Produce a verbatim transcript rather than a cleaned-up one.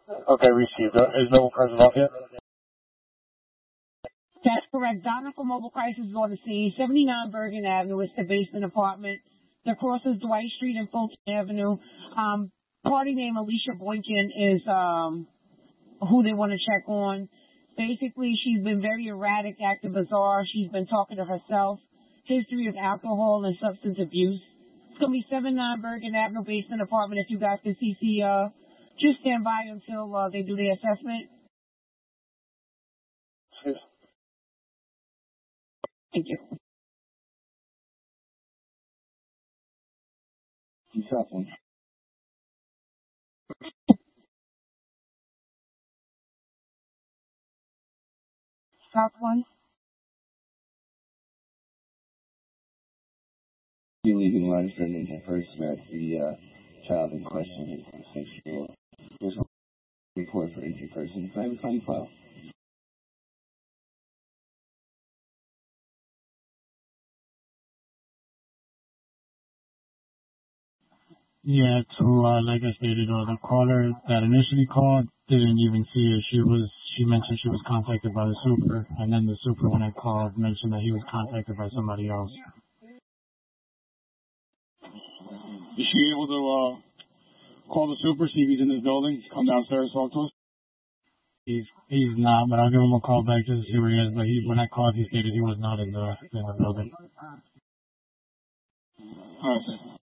Okay, received. Uh, is no present off yet? That's correct. Donna from Mobile Crisis is on the scene. seventy-nine Bergen Avenue. It's the basement apartment that crosses Dwight Street and Fulton Avenue. Um, party name Alicia Boykin is um, who they want to check on. Basically, she's been very erratic, acting bizarre. She's been talking to herself. History of alcohol and substance abuse. It's going to be seventy-nine Bergen Avenue, basement apartment. If you guys can C C, uh, just stand by until uh, they do the assessment. Yes. Thank you. South one. South one. You leaving line for the first that the uh, child in question is six year old. There's a report for injured person. Can I have a time file? Yeah, to uh, like I stated, uh, the caller that initially called didn't even see it. She was she mentioned she was contacted by the super, and then the super when I called mentioned that he was contacted by somebody else. Is she able to uh, call the super, see if he's in this building? Come downstairs, talk to us. He's he's not, but I'll give him a call back to see where he is. But he when I called, he stated he was not in the in the building. All right.